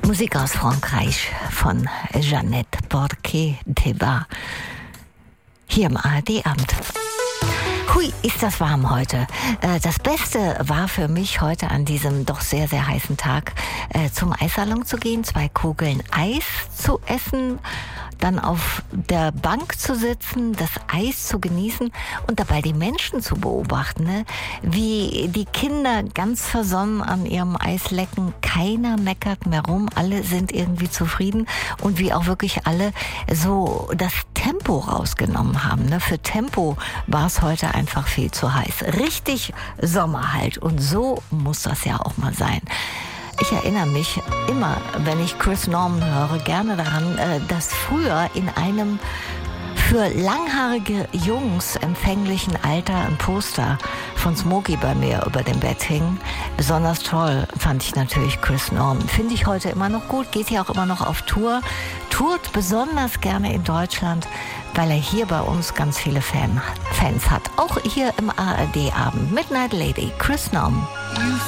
Musik aus Frankreich von Jeannette Bourquet-Tebar. Hier im ARD-Abend. Hui, ist das warm heute. Das Beste war für mich heute an diesem doch sehr, sehr heißen Tag, zum Eissalon zu gehen, 2 Kugeln Eis zu essen, dann auf der Bank zu sitzen, das Eis zu genießen und dabei die Menschen zu beobachten, ne? Wie die Kinder ganz versonnen an ihrem Eis lecken, keiner meckert mehr rum, alle sind irgendwie zufrieden und wie auch wirklich alle so das Tempo rausgenommen haben, ne? Für Tempo war es heute einfach viel zu heiß. Richtig Sommer halt und so muss das ja auch mal sein. Ich erinnere mich immer, wenn ich Chris Norman höre, gerne daran, dass früher in einem für langhaarige Jungs empfänglichen Alter ein Poster von Smokey bei mir über dem Bett hing. Besonders toll fand ich natürlich Chris Norman. Finde ich heute immer noch gut, geht ja auch immer noch auf Tour. Tourt besonders gerne in Deutschland, weil er hier bei uns ganz viele Fans hat. Auch hier im ARD-Abend. Midnight Lady, Chris Norman.